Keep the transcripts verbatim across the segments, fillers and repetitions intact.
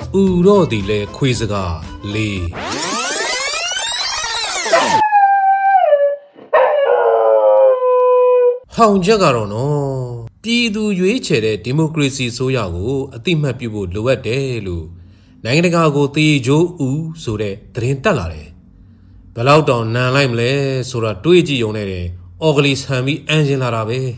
ဥတော့ဒီလေခွေးစကားလေးဟောင်ချက်ကတော့နော်ပြည်သူရွေးချယ်တဲ့ဒီမိုကရေစီဆိုရကိုအတိမတ်ပြုဖို့လိုအပ်တယ်လို့နိုင်ငံတကာကိုတေဂျိုးဦးဆိုတဲ့သတင်းတက်လာတယ်ဘယ်လောက်တောင်နန်လိုက်မလဲဆိုတာတွေးကြည့်ုံနဲ့တယ်အော်ဂလီဆန်ပြီးအန်ဂျင်လာတာပဲ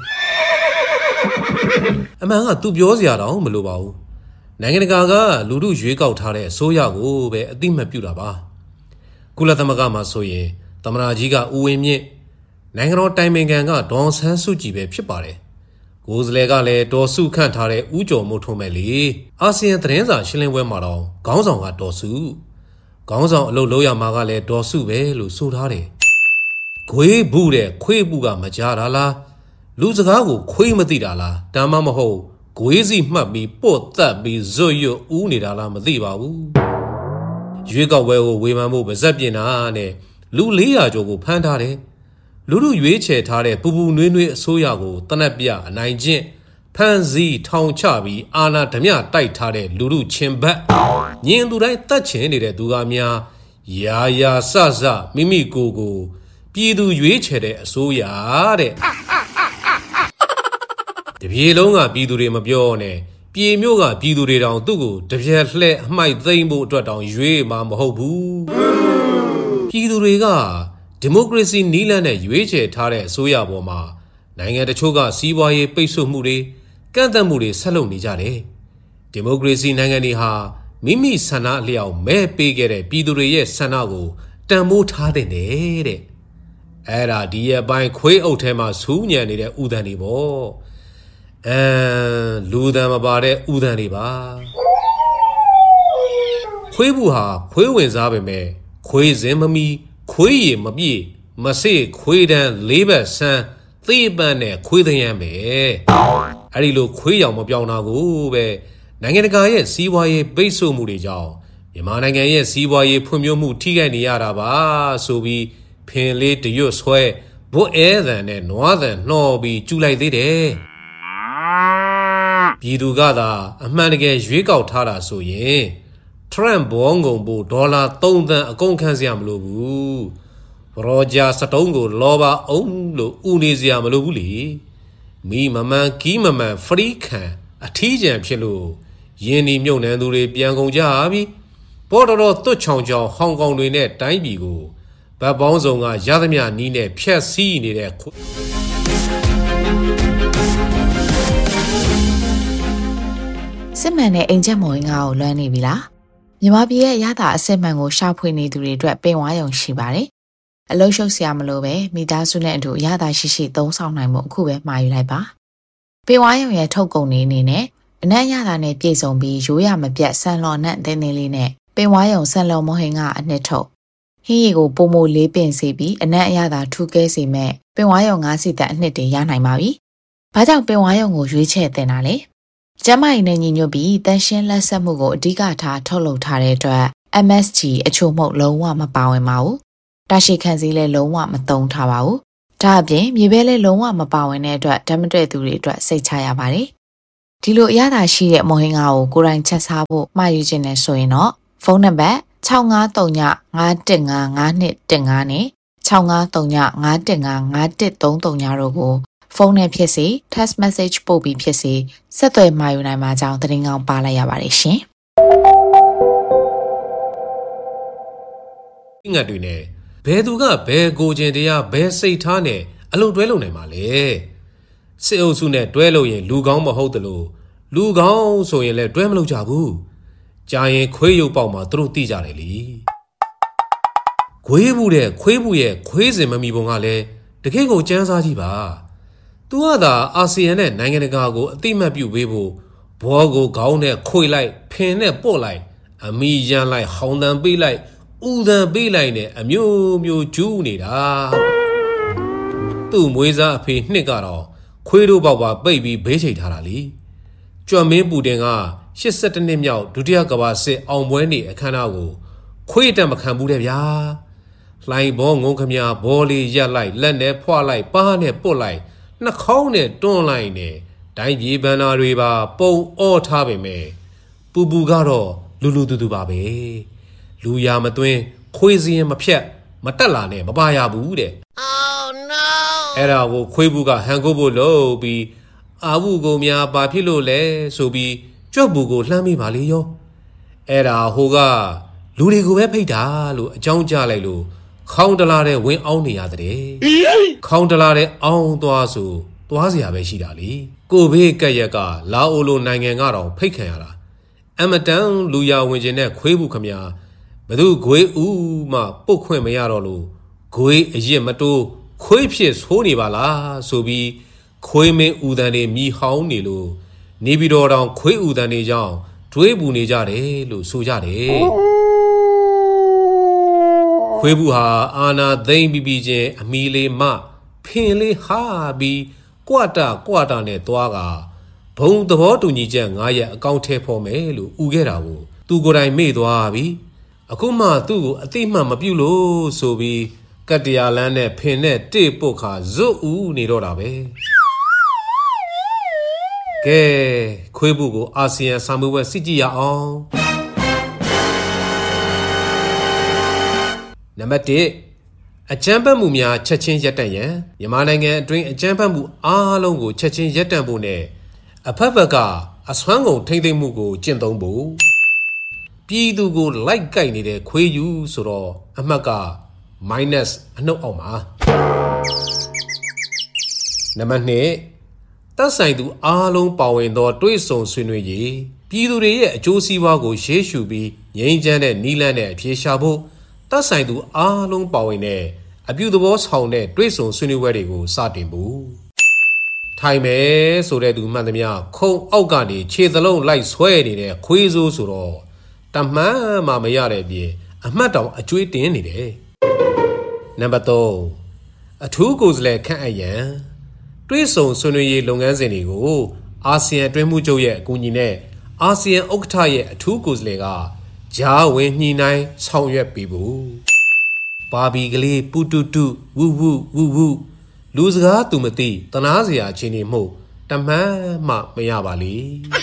အမှန်ကသူပြောစရာတော့မလိုပါဘူးနိုင်ငံတကာကလူထုရွေးကောက်ထားတဲ့အစိုးရကိုပဲအတိမတ်ပြုတာပါကုလသမဂ္ဂမှာဆိုရင်သမ္မတကြီးကဦးဝင်းမြင့်နိုင်ငံတော်တိုင်ပင်ခံကဒေါ်ဆန်းစုကြည်ပဲဖြစ်ပါတယ်ကိုယ်စလဲကလည်းဒေါ်စုခန့်ထားတဲ့ဦးကျော်မိုးထွန်းပဲလေအာဆီယံသတင်းစာရှင်းလင်းပွဲမှာတော့ခေါင်းဆောင်ကဒေါ်စုခေါင်းဆောင်အလုပ်လုပ်ရမှာကလည်းဒေါ်စုပဲလို့ဆိုထားတယ်ခွေးဘူးတဲ့ခွေးဘူးကမကြားတာလားလူစကားကိုခွေးမသိတာလားတမ်းမမဟုတ်ဂွေးစီမှတ်ပြီးပို့သက်ပြီးဇွတ်ရွတ်ဦးနေတာလားမသိပါဘူးရွေးကောက်ပွဲကိုဝေဖန်ဖို့ပါဇက်ပြင်တာနဲ့လူလေးရာကျော်ကိုဖမ်းထားတယ်လူလူရွေးချယ်ထားတဲ့ပူပူနွေးနွေးအစိုးရကိုတနက်ပြအနိုင်ကျင့်ဖမ်းဆီးထောင်ချပြီးအာဏာဓမြတိုက်ထားတဲ့လူလူချင်းဘက်ညင်သူတိုင်းတတ်ချင်နေတဲ့သူကများရာရာဆဆမိမိကိုယ်ကိုပြည်သူရွေးချယ်တဲ့အစိုးရတဲ့တပြေလုံးကပြည်သူတွေမပြောနဲ့ပြေမျိုးကပြည်သူတွေတောင်သူ့ကိုတပြက်လှဲ့အမိုက်သိမ့်ဖို့အတွက်တောင်ရွေးမှာမဟုတ်ဘူးပြည်သူတွေကဒီမိုကရေစီနီးလန်းနဲ့ရွေးချယ်ထားတဲ့အစိုးရပေါ်မှာနိုင်ငံတချို့ကစီးပွားရေးပိတ်ဆို့မှုတွေကန့်သတ်မှုတွေဆက်လုပ်နေကြတယ်ဒီမိုကရေစီနိုင်ငံတွေဟာမိမိဆန္ဒအလျောက်မဲပေးခဲ့တဲ့ပြည်သူတွေရဲ့ဆန္ဒကိုတန်ဖိုးထားတဲ့တဲ့အဲ့ဒါဒီရဲ့ပိုင်းခွေးအုပ်ထဲမှာစူးညံနေတဲ့ဥဒန်တွေပေါ့အဲလူတန်မပါတဲ့ဥဒန်တွေပါခွေးဘူးဟာခွေးဝင်စားပဲမဲ့ခွေးစင်မမီခွေးရည်မပြည့်မစေ့ခွေးတန်းလေးဘက်ဆန်းသေပန်းနဲ့ခွေးသရမ်းပဲအဲ့ဒီလိုခွေးရောင်မပြောင်းတာကိုပဲနိုင်ငံတကာရဲ့စီးပွားရေးပိတ်ဆို့မှုတွေကြောင့်မြန်မာနိုင်ငံရဲ့စီးပွားရေးဖွံ့ဖြိုးမှုထိခိုက်နေရတာပါဆိုပြီးဖင်လေးတရွတ်ဆွဲဘွတ်အဲသံနဲ့နွားသံနှော်ပြီးကျူလိုက်သေးတယ်ပြည်သူကသာအမှန်တကယ်ရွေးကောက်ထားတာဆိုရင်ထရန့်ဘောငုံဖို့ဒေါ်လာသုံးသန်းအကုန်ခံစရာမလိုဘူးရောဂျာစတုံးကိုလောပါအောင်လို့ဦးနေစရာမလိုဘူးလေမိမမှန်ကီးမမှန်ဖရီးခံအထီးကျန်ဖြစ်လို့ယင်းဒီမြုပ်နှံသူတွေပြန်ကုန်ကြပြီပေါ်တော်တော်သွတ်ချောင်ချောင်ဟောင်ကောင်တွေနဲ့တိုင်းပြည်ကိုဗတ်ပေါင်းစုံကရသမျှနီးနဲ့ဖြက်စီးနေတဲ့စစ်မှန်တဲ့အိမ်ချက်မော်ရင်ငါ့ကိုလွမ်းနေပြီလားမြန်မာပြည်ရဲ့ရတာအစစ်မှန်ကိုရှာဖွေနေသူတွေအတွက်ပင်ဝါရုံရှိပါတယ်အလုံးရှုပ်စရာမလိုပဲမိသားစုနဲ့အတူရတာရှိရှိသုံးဆောင်နိုင်မှုအခုပဲမှာယူလိုက်ပါပင်ဝါရုံရဲ့ထုတ်ကုန်နေအနေနဲ့အနက်ရတာနဲ့ပြည့်စုံပြီးရိုးရမပြတ်ဆန်လော်နဲ့တင်းတင်းလေးနဲ့ပင်ဝါရုံဆန်လော်မဟင်ကအနှစ်ထုတ်ဟင်းရီကိုပုံမိုလေးပင်စီပြီးအနက်အရသာထူးကဲစေမဲ့ပင်ဝါရုံငါးစီတန်အနှစ်တွေရနိုင်ပါပြီဘာကြောင့်ပင်ဝါရုံကိုရွေးချယ်တင်တာလဲကျမကြီးနဲ့ညီညွတ်ပြီးတန်ရှင်းလက်ဆက်မှုကိုအဓိကထားထုတ်လုပ်ထားတဲ့အတွက် အမ် အက်စ် ဂျီ အချို့မှုလုံးဝမပါဝင်ပါဘူး။တာရှိခံစည်းလည်းလုံးဝမသုံးထားပါဘူး။ဒါအပြင်မြေပဲလည်းလုံးဝမပါဝင်တဲ့အတွက်ဓာတ်မတွေ့သူတွေအတွက်စိတ်ချရပါတယ်။ဒီလိုအရသာရှိတဲ့မော်ဟင်းကားကိုကိုယ်တိုင်ချက်စားဖို့မှာယူခြင်းနဲ့ဆိုရင်တော့ဖုန်းနံပါတ်၆၅၃ည၅၁၅၅၂၁၅နဲ့၆၅၃ည၅၁၅၅၁၃၃တို့ကိုဖုန်းနဲ့ဖြစ်စေ text message ပို့ပြီးဖြစ်စေဆက်သွယ်မှာယူနိုင်မှာကြောင်းသတင်းကောင်းပါလိုက်ရပါတယ်ရှင်ငတ်တွေနဲ့ဘယ်သူကဘယ်ကိုချင်းတရားဘယ်စိတ်ထားနဲ့အလုပ်တွဲလုပ်နိုင်မှာလဲစစ်အုပ်စုနဲ့တွဲလို့ရင်လူကောင်းမဟုတ်တယ်လို့လူကောင်းဆိုရင်လည်းတွဲမလုပ်ကြဘူးကြာရင်ခွေးရုပ်ပေါက်မှာသူတို့သိကြတယ်လေခွေးဘူးတဲ့ခွေးဘူးရဲ့ခွေးစင်မမီပုံကလည်းတကယ့်ကိုစမ်းစားကြည့်ပါသူကသာအာဆီယံနဲ့နိုင်ငံတကာကိုအတိမတ်ပြုပေးဖို့ဘောကိုခေါင်းနဲ့ခွေလိုက်ဖင်နဲ့ပို့လိုက်အမီရန်လိုက်ဟောင်းတန်ပေးလိုက်ဥဒံပေးလိုက်နဲ့အမျိုးမျိုးကျူးနေတာသူ့မွေးစားအဖေနှစ်ကတော့ခွေးတို့ပေါက်ပါပိတ်ပြီးဘေးချိတ်ထားတာလေကြွမင်းပူတင်ကရှစ်ဆယ့်တစ်နှစ်မြောက်ဒုတိယကမ္ဘာစစ်အောင်ပွဲနေ့အခမ်းအနားကိုခွေးတက်မခံဘူးတဲ့ဗျာလှိုင်ဘောငုံခမညာဘောလေးရက်လိုက်လက်နဲ့ဖွာလိုက်ပါးနဲ့ပုတ်လိုက်နှာခေါင်းနဲ့တွန်းလိုက်နဲ့တိုင်းပြည်ဘန္နာတွေပါပုံအောထားပေမဲ့ပူပူကတော့လူလူတူတူပါပဲလူရမသွင်းခွေးစင်းမဖြတ်မတက်လာနဲ့မပါရဘူးတဲ့ Oh no အဲ့ဒါကိုခွေးဘူးကဟန်ကိုဖို့လို့ပြီးအာဘူးကိုများဘာဖြစ်လို့လဲဆိုပြီးကြွက်ဘူးကိုလှမ်းမိပါလေရောအဲ့ဒါဟိုကလူတွေကိုပဲဖိတ်တာလို့အကြောင်းကြားလိုက်လို့ခေါင်းတလားတဲ့ဝင်းအောင်နေရတဲ့ခေါင်းတလားတဲ့အောင်းသွားဆိုသွားเสียပဲရှိတာလေကိုဘေးကက်ရက်ကလာအိုလိုနိုင်ငံကတော့ဖိတ်ခံရတာအမတန်လူရဝင်ခြင်းနဲ့ခွေးဘူးခမညာဘသူဂွေးဦးမှပုတ်ခွင့်မရတော့လို့ဂွေးအရစ်မတိုးခွေးဖြစ်ဆိုးနေပါလားဆိုပြီးခွေးမင်းဦးတန်တွေမြည်ဟောင်းနေလို့နေပြီးတော့တောင်ခွေးဦးတန်တွေကြောင့်တွေးပူနေကြတယ်လို့ဆိုကြတယ်ခွေးဘူးဟာအာနာသိမ့်ပြီးပြီးချင်းအမီလေးမဖင်လေးဟာပြီးကွာတာကွာတာနဲ့သွားကဘုံသဘောတူညီချက်ငါးရက်အကောင့်ထဲဖော်မယ်လို့ဥခဲ့တာကိုသူကိုယ်တိုင်မေ့သွားပြီအခုမှသူ့ကိုအသိမှတ်မပြုလို့ဆိုပြီးကတ္တရာလန်းနဲ့ဖင်နဲ့တိပုတ်ခါဇွတ်ဦးနေတော့တာပဲကဲခွေးဘူးကိုအာဆီယံစာမှုပွဲစစ်ကြည့်ရအောင်နံပါတ်တစ်အကြမ်းဖက်မှုများချက်ချင်းရပ်တန့်ရန်မြန်မာနိုင်ငံအတွင်းအကြမ်းဖက်မှုအားလုံးကိုချက်ချင်းရပ်တန့်ဖို့နဲ့အဖက်ဖက်ကအစွမ်းကုန်ထိမ့်သိမ့်မှုကိုကျင့်သုံးဖို့ပြည်သူကိုလိုက်ကိုက်နေတဲ့ခွေးယူဆိုတော့အမှတ်က minus အနှုတ်အောင်ပါနံပါတ်နှစ်သက်ဆိုင်သူအားလုံးပါဝင်သောတွေးဆုံဆွေးနွေးရေးပြည်သူတွေရဲ့အကျိုးစီးပွားကိုရှေ့ရှုပြီးငြိမ်းချမ်းတဲ့နီးလန်းနဲ့အပြေရှာဖို့သက်ဆိုင်သူအားလုံးပါဝင်တဲ့အပြုသဘောဆောင်တဲ့တွေးဆုံဆွေးနွေးပွဲတွေကိုစတင်ဖို့ထိုင်မယ်ဆိုတဲ့သူမှန်သမျှခုံအောက်ကနေခြေသလုံးလိုက်ဆွဲနေတဲ့ခွေးစိုးဆိုတော့တမှန်မှမရတဲ့ပြင်အမှတ်တောင်အကျွေးတင်နေတယ်နံပါတ်သုံးအထူးကိုယ်စားလှယ်ခန့်အပ်ရန်တွေးဆုံဆွေးနွေးရေးလုပ်ငန်းစဉ်တွေကိုအာဆီယံအတွင်းမှုချုပ်ရဲ့အကူအညီနဲ့အာဆီယံဥက္ကဋ္ဌရဲ့အထူးကိုယ်စားလှယ်ကဂျားဝင်ညှိနှိုင်းဆောင်ရွက်ပေးဖို့ဘာဘီကလေးပူတူတူဝူဝူဝူဝူလူစကားသူမသိတနာစရာချင်းနေမှုတမှန်မှမရပါလေ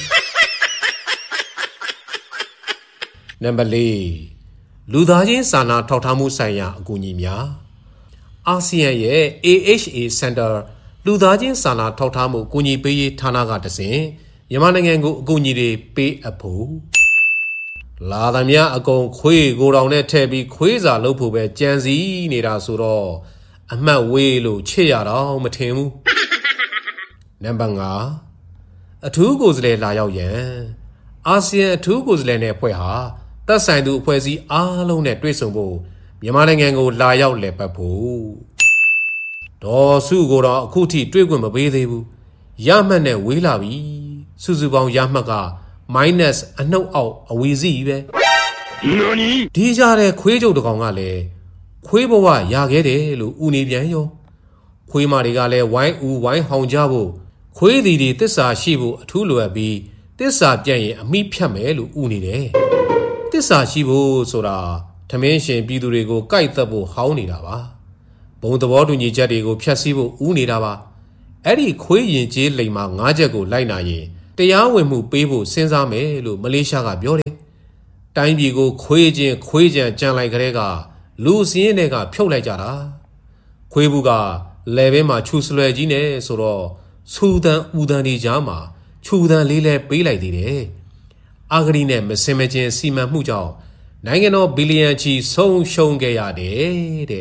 နံပါတ်လေးလူသားချင်းစာနာထောက်ထားမှုဆိုင်ရာအကူအညီများအာဆီယံရဲ့ A H A Center လူသားချင်းစာနာထောက်ထားမှုအကူအညီပေးရေးဌာနကတဆင့်မြန်မာနိုင်ငံကိုအကူအညီတွေပေးအပ်ဖို့လာသမျှအကုန်ခွေးကိုတောင်နဲ့ထည့်ပြီးခွေးစာလုပ်ဖို့ပဲကြံစည်နေတာဆိုတော့အမှတ်ဝေးလို့ချစ်ရတော့မထင်ဘူးနံပါတ်ငါအထူးကိုယ်စားလှယ်လာရောက်ရန်အာဆီယံအထူးကိုယ်စားလှယ်နဲ့အဖွဲ့ဟာသက်ဆိုင်သူအဖွဲ့အစည်းအားလုံးနဲ့တွေ့ဆုံဖို့မြန်မာနိုင်ငံကိုလာရောက်လည်ပတ်ဖို့ဒေါ်စုကိုတော့အခုထိတွေ့ခွင့်မပေးသေးဘူးရမှတ်နဲ့ဝေးလာပြီစုစုပေါင်းရမှတ်က minus အနှုတ်အောက်အဝီစီပဲဒီကြတဲ့ခွေးကြုတ်တကောင်ကလည်းခွေးဘဝရခဲ့တယ်လို့ဥနေပြန်ရောခွေးမတွေကလည်းဝိုင်းဦးဝိုင်းဟောင်ကြဖို့ခွေးသည်တွေတစ္ဆာရှိဖို့အထူးလိုအပ်ပြီးတစ္ဆာပြတ်ရင်အမိဖြတ်မယ်လို့ဥနေတယ်တစ္ဆာရှိဖို့ဆိုတာထမင်းရှင်ပြည်သူတွေကိုကြိုက်သက်ဖို့ဟောင်းနေတာပါဘုံသဘောတူညီချက်တွေကိုဖျက်ဆီးဖို့ဥနေတာပါအဲ့ဒီခွေးရင်ကျေးလိမ်မှာငါးချက်ကိုလိုက်နာရင်တရားဝင်မှုပေးဖို့စဉ်းစားမယ်လို့မလေးရှားကပြောတယ်တိုင်းပြည်ကိုခွေးချင်းခွေးကြံကြံလိုက်ကြတဲ့ကလူစင်းတွေကဖြုတ်လိုက်ကြတာခွေးဘူးကလယ်ဘဲမှာခြူဆွဲကြီးနေဆိုတော့ဆူတန်ဦးတန်ဒီကြားမှာခြူတန်လေးလဲပေးလိုက်သေးတယ်အာဂရီနဲ့မစင်မချင်းစီမံမှုကြောင့်နိုင်ငံတော်ဘီလီယံချီဆုံးရှုံးခဲ့ရတယ်တဲ့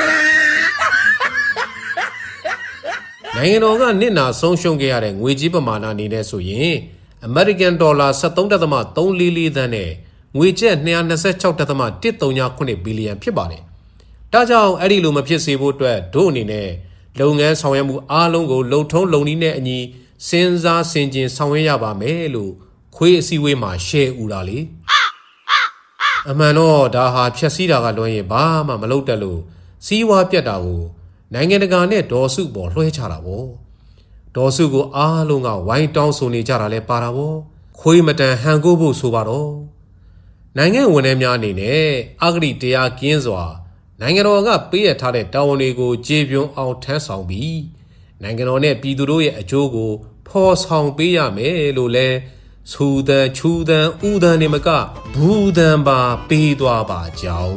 နိုင်ငံတော်ကနစ်နာဆုံးရှုံးခဲ့ရတဲ့ငွေကြေးပမာဏအနေနဲ့ဆိုရင်အမေရိကန်ဒေါ်လာ ၁၃.၃၄၄ သန်းနဲ့ငွေကျပ် ၂၂၆.၁၃၇ ဘီလီယံဖြစ်ပါတယ်။ဒါကြောင့်အဲ့ဒီလိုမဖြစ်စေဖို့အတွက်တို့အနေနဲ့လုပ်ငန်းဆောင်ရွက်မှုအားလုံးကိုလုံထုံးလုံနည်းနဲ့အညီစဉ်းစားဆင်ခြင်ဆောင်ရွက်ရပါမယ်လို့ခွေးအစည်းအဝေးမှာရှယ်ဦးလာလေ။အမှန်တော့ဒါဟာဖြက်စီးတာကလွှဲရင်ဘာမှမလုပ်တတ်လို့စီးဝါးပြတ်တာကိုနိုင်ငံတကာနဲ့ဒေါ်စုပေါ်လွှဲချတာပေါ့ဒေါ်စုကိုအားလုံးကဝိုင်းတောင်းဆိုနေကြတာလဲပါတာပေါ့ခွေးမတန်ဟန်ကိုဖို့ဆိုပါတော့နိုင်ငံဝန်ထမ်းများအနေနဲ့အဂတိတရားကင်းစွာနိုင်ငံတော်ကပေးရထားတဲ့တာဝန်တွေကိုကျေပြွန်အောင်ထမ်းဆောင်ပြီးနိုင်ငံတော်နဲ့ပြည်သူတို့ရဲ့အကျိုးကိုဖော်ဆောင်ပေးရမယ်လို့လဲဆူတန်ချူတန်ဥတန်နေမကဘူးတန်ပါပေးသွားပါကြောင်း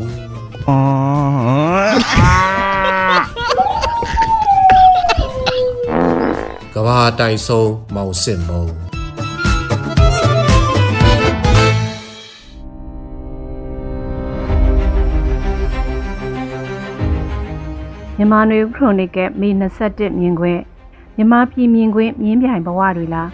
ကဘာတိုင်ဆုံးမောင်စစ်မုံမြန်မာနွေခရိုနီကယ်မေ၂၁မြင်ခွင့်မြန်မာပြည်မြင်ခွင့်မြင်းပြိုင်ဘဝတွေလား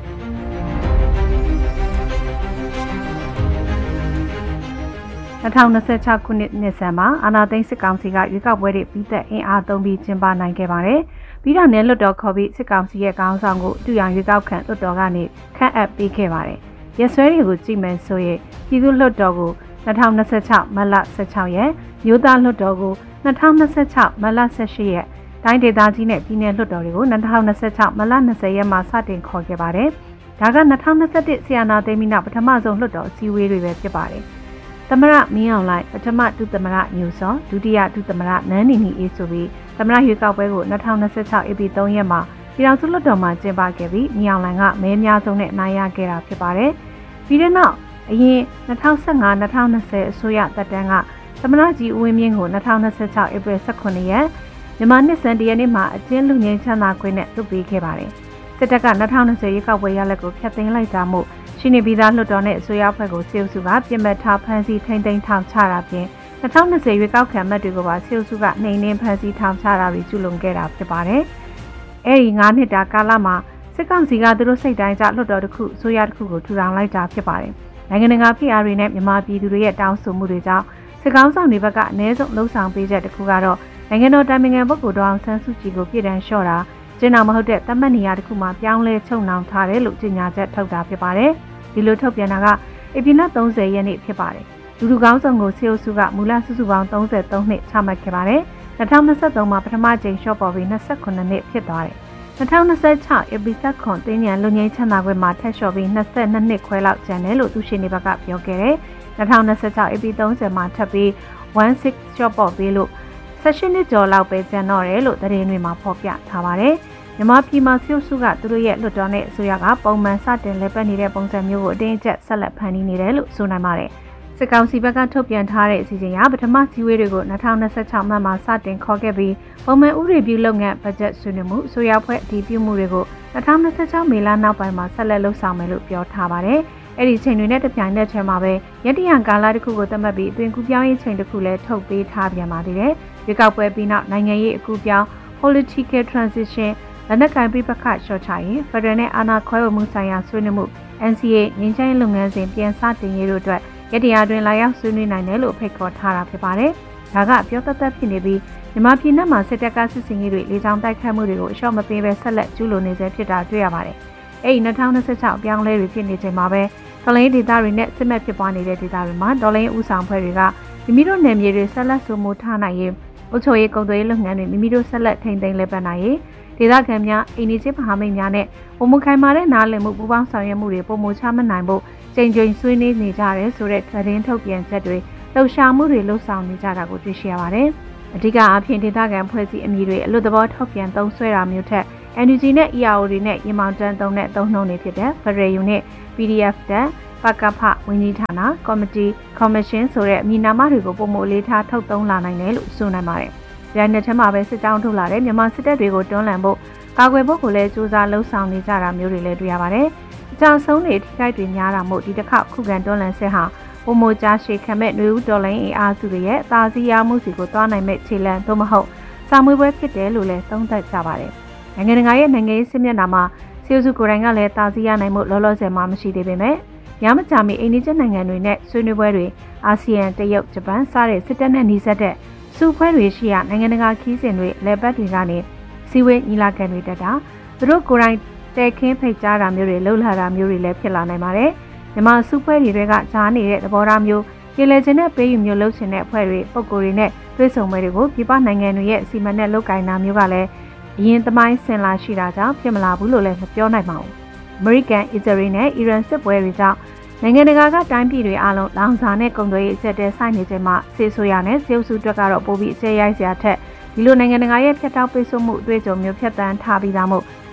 ၂၀၂၆ခုနှစ်နှစ်ဆန်းမှာအာဏာသိမ်းစစ်ကောင်စီကရွေးကောက်ပွဲတွေပြီးသက်အင်အားသုံးပြီးကျင်းပနိုင်ခဲ့ပါတယ်။ပြီးတော့နယ်လွှတ်တော်ခေါ်ပြီးစစ်ကောင်စီရဲ့ခေါင်းဆောင်ကိုတူရန်ရွေးကောက်ခံလွှတ်တော်ကနေခန့်အပ်ပေးခဲ့ပါတယ်။ရက်စွဲတွေကိုကြည့်မယ်ဆိုရင်ပြည်သူ့လွှတ်တော်ကို၂၀၂၆မတ်လ၁၆ရက်မြို့သားလွှတ်တော်ကို၂၀၂၆မတ်လ၁၈ရက်တိုင်းဒေသကြီးနဲ့ပြည်နယ်လွှတ်တော်တွေကို၂၀၂၆မတ်လ၂၀ရက်မှာစတင်ခေါ်ခဲ့ပါတယ်။ဒါက၂၀၂၁ဆီယနာသိမ်းပြီးနောက်ပထမဆုံးလွှတ်တော်အစည်းအဝေးတွေပဲဖြစ်ပါတယ်။သမရမင်းအောင်လှိုင်ပထမဒုသမရညူစောဒုတိယဒုသမရနန်းနီနီအေးဆိုပြီးသမရရွေးကောက်ပွဲကို၂၀၂၆ဧပြီ၃ရက်မှာပြည်ထောင်စုလွှတ်တော်မှာကျင်းပခဲ့ပြီးမင်းအောင်လှိုင်ကမဲအများဆုံးနဲ့အနိုင်ရခဲ့တာဖြစ်ပါတယ်။ပြီးတဲ့နောက်အရင်၂၀၁၅-၂၀၂၀အစိုးရသက်တမ်းကသမရကြီးဦးဝင်းမြင့်ကို၂၀၂၆ဧပြီ၁၇ရက်မြန်မာနှစ်စံတရက်နေ့မှာအကျဉ်းလူငင်းချမ်းသာခွင့်နဲ့လွှတ်ပေးခဲ့ပါတယ်။စစ်တပ်က၂၀၂၀ရွေးကောက်ပွဲရလဒ်ကိုဖျက်သိမ်းလိုက်တာမို့ရှိနေပြီးသားလွှတ်တော်နဲ့အစိုးရအဖွဲ့ကိုစေအုပ်စုကပြင်ပထားဖမ်းဆီးထိန်းသိမ်းထောင်ချတာပြင်၂၀၂၀ရွေးကောက်ခံမှတ်တွေကိုပါစေအုပ်စုကနှိမ်နင်းဖမ်းဆီးထောင်ချတာတွေကျူးလွန်ခဲ့တာဖြစ်ပါတယ်။အဲဒီ၅နှစ်တာကာလမှာစစ်ကောင်စီကသူတို့စိတ်တိုင်းကျလွှတ်တော်တစ်ခုအစိုးရတစ်ခုကိုထူထောင်လိုက်တာဖြစ်ပါတယ်။နိုင်ငံတကာဖိအားတွေနဲ့မြန်မာပြည်သူတွေရဲ့တောင်းဆိုမှုတွေကြောင့်စစ်ကောင်ဆောင်တွေဘက်ကအနည်းဆုံးလှုံ့ဆော်ပေးချက်တစ်ခုကတော့နိုင်ငံတော်တိုင်ပင်ခံပုဂ္ဂိုလ်ဒေါအောင်ဆန်းစုကြည်ကိုပြည်ထန်လျှော့တာကျင်းအောင်မဟုတ်တဲ့တတ်မှတ်နေရာတစ်ခုမှာပြောင်းလဲချုပ်နှောင်ထားတယ်လို့ကြေညာချက်ထုတ်တာဖြစ်ပါတယ်။ဒီလိုထုတ်ပြန်တာကဧပြီလ၃၀ရက်နေ့ဖြစ်ပါတယ်။လူလူကောင်းဆောင်ကိုစေအုပ်စုကမူလစုစုပေါင်း၃၃နှစ်ချမှတ်ခဲ့ပါတယ်။၂၀၂၃မှာပထမကြိမ်လျှော့ပေါ်ပြီး၂၈နှစ်ဖြစ်သွားတယ်။၂၀၂၆ဧပြီ၁၇တင်းညံလူငင်းချမ်းသာခွင့်မှာထက်လျှော့ပြီး၂၂နှစ်ခွဲလောက်ကျန်တယ်လို့သူရှင်နေဘက်ကပြောခဲ့တယ်။၂၀၂၆ဧပြီ၃၀မှာထပ်ပြီး၁၆လျှော့ပေါ်ပြီးလို့၁၈နှစ်ကျော်လောက်ပဲကျန်တော့တယ်လို့သတင်းတွေမှာဖော်ပြထားပါတယ်။မြန်မာပြည်မှာစေအုပ်စုကသူတို့ရဲ့လွှတ်တော်နဲ့အစိုးရကပုံမှန်စတင်လည်ပတ်နေတဲ့ပုံစံမျိုးကိုအတင်းအကျပ်ဆက်လက်ဖန်တီးနေတယ်လို့ဆိုနိုင်ပါတယ်။စစ်ကောင်စီဘက်ကထုတ်ပြန်ထားတဲ့အစီအစဉ်အရပထမစည်းဝေးတွေကို၂၀၂၆မှတ်မှာစတင်ခေါ်ခဲ့ပြီးပုံမှန်ဥပဒေပြုလုပ်ငန်းဘတ်ဂျက်ဆွေးနွေးမှုအစိုးရဖွဲ့အတည်ပြုမှုတွေကို၂၀၂၆မေလနောက်ပိုင်းမှာဆက်လက်လှုပ်ဆောင်မယ်လို့ပြောထားပါတယ်။အဲ့ဒီချိန်တွေနဲ့တပြိုင်နက်တည်းမှာပဲရတ္တရံကာလတစ်ခုကိုသတ်မှတ်ပြီးအသွင်ကူးပြောင်းရေးချိန်တစ်ခုလည်းထုတ်ပေးထားပြန်ပါသေးတယ်။ရွေးကောက်ပွဲပြီးနောက်နိုင်ငံရေးအကူအပြောင်း political transition လက်နက်ကိုင်ပြပခရှော့ချရေးဖက်ဒရယ်နဲ့အာဏာခွဲဝေမှုဆိုင်ရာဆွေးနွေးမှု N C A ငြိမ်းချမ်းရေးလုပ်ငန်းစဉ်ပြန်စတင်ရေးတို့အတွက်ရတရာတွင်လာရောက်ဆွေးနွေးနိုင်တယ်လို့ဖိတ်ခေါ်ထားတာဖြစ်ပါတယ်။ဒါကပြောသက်သက်ဖြစ်နေပြီးမြန်မာပြည်နယ်မှာစစ်တပ်ကစစ်စင်ရေးတွေလေကြောင်းတိုက်ခိုက်မှုတွေကိုအလျှော့မပေးဘဲဆက်လက်ကျူးလွန်နေစေဖြစ်တာတွေ့ရပါတယ်။အဲဒီ၂၀၂၆အပြောင်းလဲတွေဖြစ်နေချိန်မှာပဲဒေါ်လာဒေတာတွေနဲ့စစ်မှတ်ဖြစ်ပွားနေတဲ့ဒေတာတွေမှာဒေါ်လာဦးဆောင်ဖွဲ့တွေကမိမိတို့နယ်မြေတွေဆက်လက်စုံမိုးထားနိုင်ရေးအုပ်ချုပ်ရေးကုန်သွယ်ရေးလုပ်ငန်းတွေမိမိတို့ဆက်လက်ထိန်းသိမ်းလက်ပတ်နိုင်ရေးဒေသခံများအိန္ဒိချင်းမဟာမိတ်များနဲ့ပုံမခိုင်မာတဲ့နားလည်မှုပူးပေါင်းဆောင်ရွက်မှုတွေပုံမချမနိုင်ဖို့ချိန်ချိန်ဆွေးနွေးနေကြရဲဆိုတဲ့သတင်းထုတ်ပြန်ချက်တွေလှုပ်ရှားမှုတွေလှုပ်ဆောင်နေကြတာကိုတွေ့ရှိရပါတယ်။အဓိကအဖြစ်ဒေသခံဖွဲ့စည်းအမည်တွေအလွတ်သဘောထုတ်ပြန်သုံးစွဲတာမျိုးထက် N U G နဲ့ E R O တွေနဲ့ရင်မောင်တန်းသုံးတဲ့သုံးနှုန်းတွေဖြစ်တဲ့ Federal Unit P D F တက်ပကဖဝန်ကြီးဌာန Committee Commission ဆိုတဲ့အမည်နာမတွေကိုပုံမအလေးထားထုတ်သုံးလာနိုင်တယ်လို့ဆိုနိုင်ပါတယ်။ဒီနေ့ထဲမှာပဲစစ်ကြောင်းထုတ်လာတဲ့မြန်မာစစ်တပ်တွေကိုတွန်းလှန်ဖို့ကာကွယ်ဖို့ကိုလည်းစူးစမ်းလှုံ့ဆော်နေကြတာမျိုးတွေလည်းတွေ့ရပါတယ်။အကြောင်းဆုံးတွေထိခိုက်တွေများတာမို့ဒီတစ်ခါခုခံတွန်းလှန်စစ်ဟာပုံမကြားရှေခံမဲ့နှွေဦးတော်လိုင်းအင်အားစုတွေရဲ့အသာစီးရမှုစီကိုတွားနိုင်မဲ့ခြေလှမ်းသို့မဟုတ်စာမွေးပွဲဖြစ်တယ်လို့လည်းသုံးသပ်ကြပါတယ်။နိုင်ငံတကာရဲ့နိုင်ငံရေးစစ်မျက်နှာမှာစီအုပ်စုကိုယ်တိုင်ကလည်းသာစီးရနိုင်မှုလောလောဆယ်မှမရှိသေးပေမဲ့ရမကြမီအိန္ဒိယနိုင်ငံတွေနဲ့ဆွေးနွေးပွဲတွေအာဆီယံတရုတ်ဂျပန်စတဲ့စစ်တပ်နဲ့နှီးစပ်တဲ့စုဖွဲ့တွေရှိရာနိုင်ငံတကာခီးစဉ်တွေလက်ပတ်တွေကနေစီဝေးညီလာခံတွေတက်တာသူတို့ကိုယ်တိုင်တဲခင်းဖိတ်ကြားတာမျိုးတွေလှုပ်လှတာမျိုးတွေလည်းဖြစ်လာနိုင်ပါတယ်။မြန်မာစုဖွဲ့တွေကကြားနေတဲ့သဘောထားမျိုးပြည်လဲခြင်းနဲ့ပေးယူမျိုးလှုပ်ရှင်တဲ့အဖွဲ့တွေပုံကိုယ်တွေနဲ့တွေ့ဆုံပွဲတွေကိုပြည်ပနိုင်ငံတွေရဲ့အစီအမံနဲ့လုပ်ကိုင်တာမျိုးကလည်းအရင်သမိုင်းဆင်လာရှိတာကြောင့်ဖြစ်မလာဘူးလို့လည်းမပြောနိုင်ပါဘူး။ American, Israel နဲ့ Iran စစ်ပွဲတွေကြောင့်နိုင်ငံတကာကတိုင်းပြည်တွေအားလုံးလောင်စာနဲ့ကုန်သွယ်ရေးအကျပ်တဲဆိုင်နေချိန်မှာဆေးဆိုရနဲ့ဆေးဥစုအတွက်ကတော့ပိုပြီးအကျဲရိုက်စရာထက်ဒီလိုနိုင်ငံတကာရဲ့ဖျက်တောက်ပိတ်ဆို့မှုအတွေ့အကြုံမျိုးဖြတ်တန်းထားပြီးသားမို့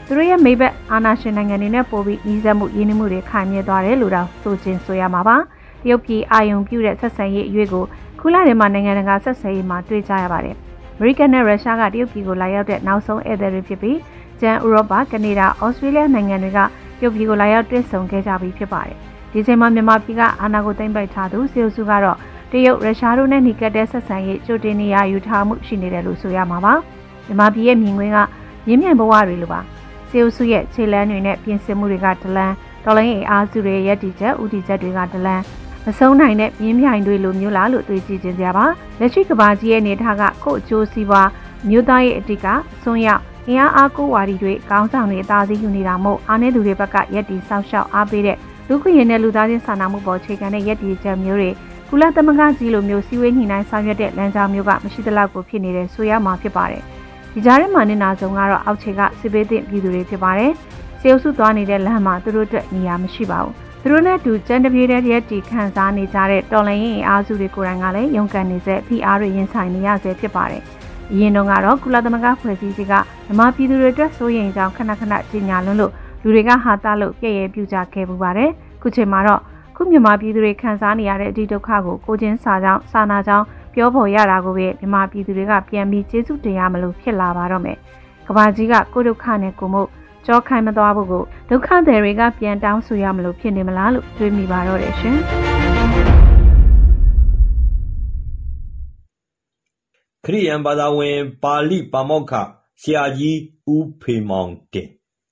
သူတို့ရဲ့မိဘအာဏာရှင်နိုင်ငံတွေနဲ့ပိုပြီးညီစက်မှုရင်းနှီးမှုတွေခိုင်မြဲသွားတယ်လို့တော့ဆိုခြင်းဆိုရမှာပါတရုတ်ပြည်အာယုံပြုတဲ့ဆက်ဆံရေးအရွေးကိုခုလထဲမှာနိုင်ငံတကာဆက်ဆံရေးမှာတွေ့ကြရပါတယ်အမေရိကန်နဲ့ရုရှားကတရုတ်ပြည်ကိုလာရောက်တဲ့နောက်ဆုံးဧည့်သည်တွေဖြစ်ပြီးကျန်ဥရောပကနေဒါဩစတြေးလျနိုင်ငံတွေကတရုတ်ပြည်ကိုလာရောက်တွေ့ဆုံခဲ့ကြပြီးဖြစ်ပါတယ်ဒီချိန်မှာမြန်မာပြည်ကအာဏာကိုသိမ်းပိုက်ထားသူစေအုပ်စုကတော့တရုတ်ရုရှားတို့နဲ့နှိကပ်တဲ့ဆက်ဆံရေးကြိုတင်နေရယူထားမှုရှိနေတယ်လို့ဆိုရမှာပါမြန်မာပြည်ရဲ့မြင်ကွင်းကရင်းမြစ်ဘဝတွေလိုပါစေအုပ်စုရဲ့ခြေလမ်းတွေနဲ့ပြင်ဆင်မှုတွေကတလန်းတော်လိုင်းအင်အားစုတွေရဲ့တည်ချက်ဥတီချက်တွေကတလန်းမဆုံးနိုင်တဲ့ပြင်းပြိုင်တွေလိုမျိုးလားလို့တွေးကြည့်ခြင်းကြပါလက်ရှိကဘာကြီးရဲ့နေထားကကို့အကျိုးစီးပွားမြို့သားရဲ့အတိကအစွန်းရောက်အင်အားအားကိုးဝါဒီတွေကောင်းဆောင်တွေအသာစီးယူနေတာမို့အားနည်းသူတွေဘက်ကရက်တီဆောက်ရှောက်အားပေးတဲ့လူခွင့်ရနဲ့လူသားချင်းစာနာမှုပေါ်အခြေခံတဲ့ရက်တီချက်မျိုးတွေကုလသမဂ္ဂကြီးလိုမျိုးစီဝေးညှိနှိုင်းဆောင်ရွက်တဲ့လမ်းကြောင်းမျိုးကမရှိသလောက်ကိုဖြစ်နေတဲ့ဆိုရမှာဖြစ်ပါတယ်ဒီကြားထဲမှာနေနာဆုံးကတော့အောက်ခြေကစစ်ပေးတဲ့ပြည်သူတွေဖြစ်ပါတယ်စေအုပ်စုသွားနေတဲ့လမ်းမှာသူတို့အတွက်နေရာမရှိပါဘူးသူတို့နဲ့တူကျန်းတပြေးတဲ့ရက်တီခံစားနေကြတဲ့တော်လှန်ရေးအားစုတွေကိုယ်တိုင်ကလည်းရုန်းကန်နေစေဖိအားတွေရင်ဆိုင်နေရဆဲဖြစ်ပါတယ်အရင်တုန်းကတော့ကုလသမဂ္ဂဖွဲ့စည်းကြီးကမြန်မာပြည်သူတွေအတွက်စိုးရိမ်ကြောင်းခဏခဏကြီးညာလွန်းလို့လူတွေကဟာတာလို့ပြည့်ရဲပြူကြခဲ့ပူပါတယ်ခုချိန်မှာတော့ခုမြန်မာပြည်သူတွေခံစားနေရတဲ့အဒီဒုက္ခကိုကိုချင်းစာကြောင်းစာနာကြောင်းပြောဖို့ရတာကိုပဲမြန်မာပြည်သူတွေကပြန်ပြီးကျေးဇူးတင်ရမလို့ဖြစ်လာပါတော့မယ်ကဘာကြီးကကိုဒုက္ခနဲ့ကိုမို့ကြောခိုင်းမသွားဖို့ကိုဒုက္ခသည်တွေကပြန်တောင်းဆိုရမလို့ဖြစ်နေမလားလို့တွေးမိပါတော့တယ်ရှင်ခရိယန်ဘာသာဝင်ပါဠိပါမောက္ခဆရာကြီးဦးဖေမောင်တင်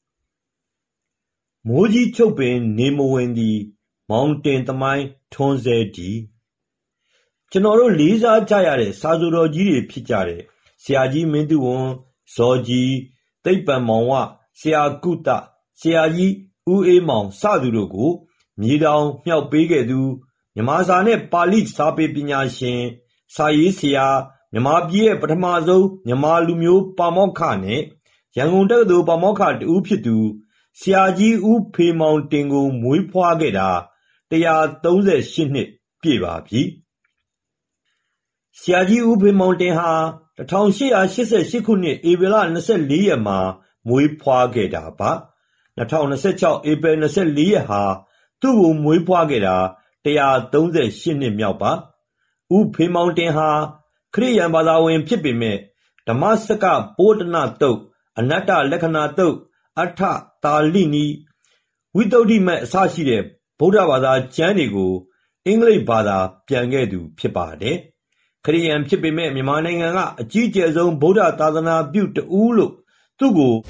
မိုးကြီးချုပ်ပင်နေမဝင်သည်မောင်တင်သမိုင်းထွန်းစေတီကျွန်တော်တို့လေးစားကြရတဲ့စာဆိုတော်ကြီးတွေဖြစ်ကြတဲ့ဆရာကြီးမင်းသူဝန်ဇော်ကြီးသိပ္ပံမောင်ဝဆရာကုတဆရာကြီးဦးအေးမောင်စသူတို့ကိုမြေတောင်မြောက်ပေးခဲ့သူမြန်မာစာနဲ့ပါဠိစာပေပညာရှင်စာရေးဆရာမြန်မာပြည်ရဲ့ပထမဆုံးမြန်မာလူမျိုးပါမောက္ခနဲ့ရန်ကုန်တက္ကသိုလ်ပါမောက္ခတဦးဖြစ်သူဆရာကြီးဦးဖေမောင်တင်ကိုမွေးဖွားခဲ့တာ၁၃၈နှစ်ပြည့်ပါပြီဆရာကြီးဦးဖေမောင်တင်ဟာ၁၈၈၈ခုနှစ်ဧပြီလ၂၄ရက်မှာမွေးဖွားခဲ့တာပါ၂၀၂၆ဧပြီ၂၄ရက်ဟာသူ့ကိုမွေးဖွားခဲ့တာ၁၃၈နှစ်မြောက်ပါဦးဖေမောင်တင်ဟာခရစ်ယာန်ဘာသာဝင်ဖြစ်ပေမဲ့ဓမ္မစကပိုဒနာတုတ်အနတ္တလက္ခဏာတုတ်အထတာလိနီဝိတုဒ္ဓိမတ်အစရှိတဲ့ဗုဒ္ဓဘာသာကျမ်းတွေကိုအင်္ဂလိပ်ဘာသာပြန်ခဲ့သူဖြစ်ပါတယ်ခရစ်ယာန်ဖြစ်ပေမဲ့မြန်မာနိုင်ငံကအကြီးအကျယ်ဆုံးဗုဒ္ဓသာသနာပြုတဦးလို့သူ့ကို